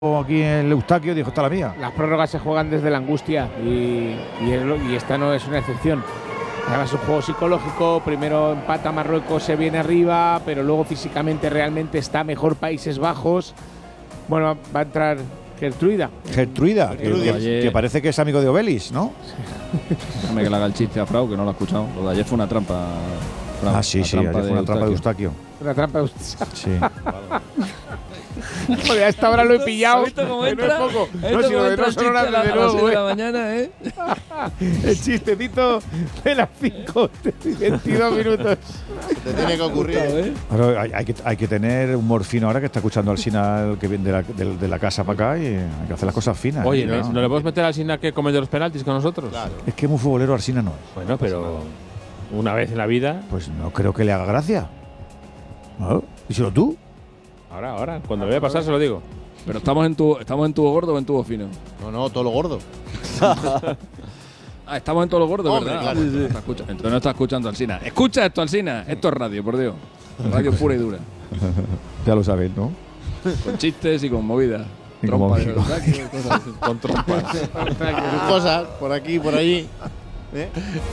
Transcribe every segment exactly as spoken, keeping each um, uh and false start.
aquí en el Eustaquio, dijo, está la mía. Las prórrogas se juegan desde la angustia y, y, el, y esta no es una excepción. Además es un juego psicológico, primero empata Marruecos, se viene arriba, pero luego físicamente realmente está mejor Países Bajos. Bueno, va a entrar Gertruida. Gertruida, que, que, que parece que es amigo de Obelis, ¿no? Déjame que le haga el chiste a Frau, que no lo ha escuchado. Lo de ayer fue una trampa. Frau, ah, sí, sí, ayer fue una trampa de Eustaquio. Una trampa de Eustaquio. Sí. Joder, a esta hora lo he pillado. ¿Has visto cómo entra? No es poco. ¿Has No, visto sino cómo de entra no el son chiste horas a la- de a las nuevo, seis de ¿eh? la mañana, eh? El chistecito de las cinco y veintidós minutos. Te tiene que ocurrir. ¿eh? Pero hay, hay, que, hay que tener un morfino ahora que está escuchando al Sina que viene de la, de, de la casa para acá y hay que hacer las cosas finas. Oye, ¿eh? ¿no, ¿no le podemos meter al Sina que come de los penaltis con nosotros? Claro. Es que muy futbolero Arsina no es. Bueno, pero una vez en la vida. Pues no creo que le haga gracia. ¿No? Díselo tú. Ahora, ahora, cuando le vaya a pasar se lo digo. Pero estamos en tubo, estamos en tubo gordo o en tubo fino. No, no, todo lo gordo. Ah, estamos en todo lo gordo, Hombre, ¿verdad? claro. Ah, pues no está escucha- Entonces no está escuchando Alsina. Escucha esto, Alsina. Esto es radio, por Dios. Radio pura y dura. Ya lo sabéis, ¿no? Con chistes y con movidas. Y Trompa como- de los saques, cosas así. Con trompas. Cosas por aquí, por allí. ¿Eh?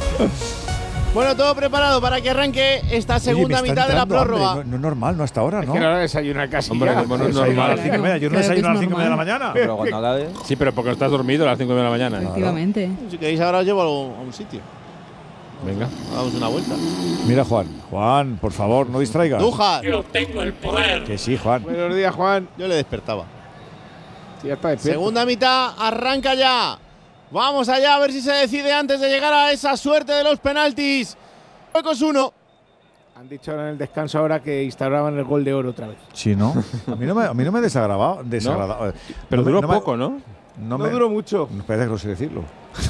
Bueno, todo preparado para que arranque esta segunda Oye, me está mitad de la entrando hambre. prórroga. No, no es normal, no hasta ahora, Es ¿no? que no hora de desayunar casi. Hombre, ya. como no es Desayuno a normal. las cinco y media. Yo no Claro que desayuno a es las cinco y media de la normal. mañana. Pero cuando acabe. Sí, pero porque estás dormido a las cinco de la mañana. Efectivamente. Si queréis ahora os llevo a un sitio. Venga. Damos una vuelta. Mira, Juan. Juan, por favor, no distraigas. ¡Dujas! Que sí, Juan. Buenos días, Juan. Yo le despertaba. Sí, ya está despierto. Segunda mitad, arranca ya. Vamos allá a ver si se decide antes de llegar a esa suerte de los penaltis. Marruecos uno. Han dicho ahora en el descanso ahora que instauraban el gol de oro otra vez. Sí, ¿no? A mí no me, a mí no me desagradaba. desagradaba. Pero No me- duró no me- poco, ¿no? No, No me, duró mucho. No parece grosero decirlo.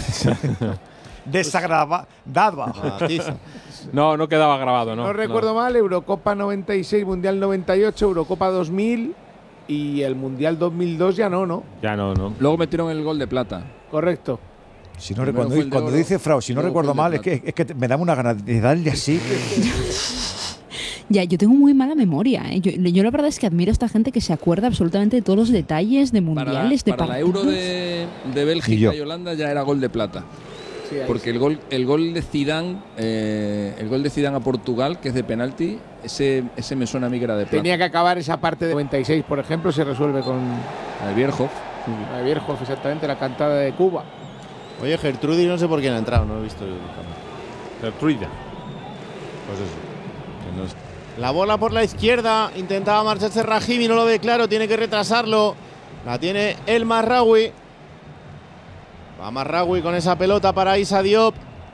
Desagradaba. Daba. Matiza. No, no quedaba grabado, ¿no? No, recuerdo mal, Eurocopa noventa y seis, Mundial noventa y ocho, Eurocopa dos mil y el Mundial dos mil dos ya no, ¿no? Ya no, no. Luego metieron el gol de plata. Correcto. Si no, Primero recuerdo- fue el de cuando oro, dice Frau, si no luego recuerdo fue el mal, de es que, es que te- me daba una ganas de darle así. Ya, yo tengo muy mala memoria. ¿eh? Yo, yo la verdad es que admiro a esta gente que se acuerda absolutamente de todos los detalles de Para, la, mundiales, de para la partidos. Euro de, de Y Bélgica yo. y Holanda ya era gol de plata. Sí, ahí Porque sí. el gol, el gol de Zidane, eh, el gol de Zidane a Portugal, que es de penalti, ese, ese me suena a mí que era de plata. Tenía que acabar esa parte de noventa y seis, por ejemplo, se resuelve con El Bierhoff. la de Bierhoff, exactamente, la cantada de Cuba. Oye, Gertrudis, no sé por quién ha entrado, no he visto el cambio. Gertruida. Pues eso. que no es- La bola por la izquierda, intentaba marcharse Rahimi, no lo ve claro, tiene que retrasarlo. La tiene el Marraoui. Va Marraoui con esa pelota para Issa Diop.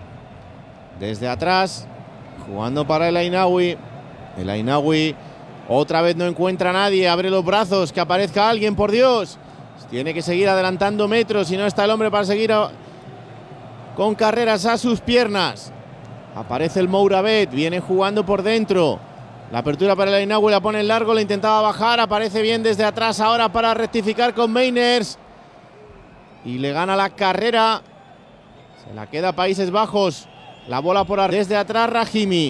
Desde atrás, jugando para el Ainaoui. El Ainaoui otra vez no encuentra a nadie, abre los brazos, que aparezca alguien, por Dios. Tiene que seguir adelantando metros, si no está el hombre para seguir a- con carreras a sus piernas. Aparece el Mourabet, viene jugando por dentro. La apertura para el Ainaoui, la pone en largo, la intentaba bajar, aparece bien desde atrás ahora para rectificar con Meiners. Y le gana la carrera. Se la queda Países Bajos. La bola por ar- desde atrás Rahimi.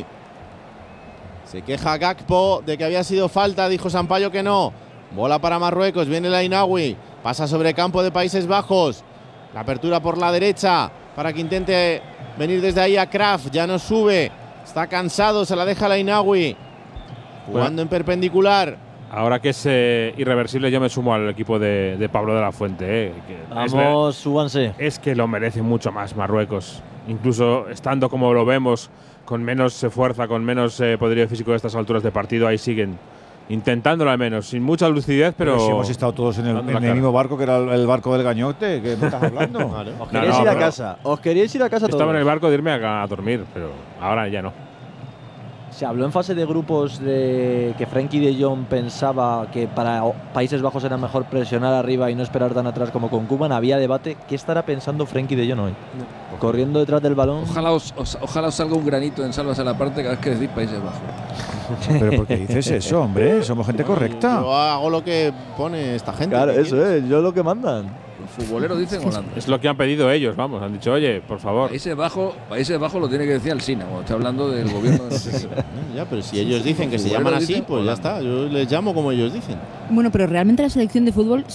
Se queja Gakpo de que había sido falta, dijo Sampaio que no. Bola para Marruecos, viene el Ainaoui. Pasa sobre campo de Países Bajos. La apertura por la derecha para que intente venir desde ahí a Kraft. Ya no sube. Está cansado, se la deja el Ainaoui. Jugando Bueno. en perpendicular. Ahora que es eh, irreversible, yo me sumo al equipo de, de Pablo de la Fuente. Eh, que es ver- Vamos, súbanse. Es que lo merece mucho más Marruecos. Incluso estando como lo vemos, con menos eh, fuerza, con menos eh, poderío físico de estas alturas de partido, ahí siguen intentándolo al menos, sin mucha lucidez, pero. Pero si hemos estado todos en el, dando en la el cara. mismo barco que era el, el barco del gañote, ¿qué me estás hablando? Vale. Os No, queréis no, ir a pero- casa. Os queréis ir a casa Estaba en todos. el barco de irme a, a dormir, pero ahora ya no. Se habló en fase de grupos de que Frenkie de Jong pensaba que para o- Países Bajos era mejor presionar arriba y no esperar tan atrás como con Cuba. Había debate. ¿Qué estará pensando Frenkie de Jong hoy? Corriendo detrás del balón. Ojalá os, os- ojalá os salga un granito en Salvas a la parte cada vez que decís Países Bajos. Pero ¿por qué dices eso, hombre? Somos gente correcta. Yo hago lo que pone esta gente. Claro, ¿qué eso quieres? es. Yo lo que mandan. Los futboleros dicen Holanda. Es lo que han pedido ellos, vamos. Han dicho, oye, por favor. Países Bajos, Países Bajos lo tiene que decir Alsina cuando está hablando del gobierno de no sé qué. Ya, pero si ellos dicen que se Futboleros llaman así, dicen pues ya Holanda. está. Yo les llamo como ellos dicen. Bueno, pero realmente la selección de fútbol